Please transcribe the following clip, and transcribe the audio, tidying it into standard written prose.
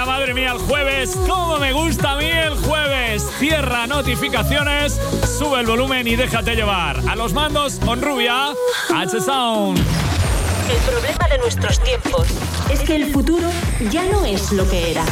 madre mía, el jueves. Cómo me gusta a mí el jueves. Cierra notificaciones, sube el volumen y déjate llevar. A los mandos, Onrubia, H-Sound. El problema de nuestros tiempos es que el futuro ya no es lo que era.